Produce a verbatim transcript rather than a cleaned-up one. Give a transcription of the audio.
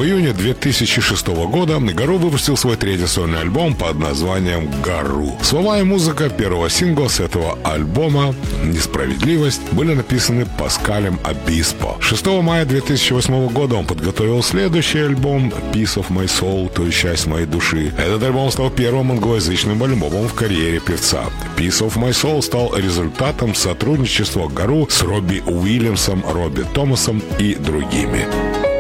В июне две тысячи шестого года Гару выпустил свой третий сольный альбом под названием «Гару». Слова и музыка первого сингла с этого альбома «Несправедливость» были написаны Паскалем Обиспо. шестого мая две тысячи восьмого года он подготовил следующий альбом «Piece of My Soul», то есть «Часть моей души». Этот альбом стал первым англоязычным альбомом в карьере певца. «Piece of My Soul» стал результатом сотрудничества Гару с Робби Уильямсом, Робби Томасом и другими.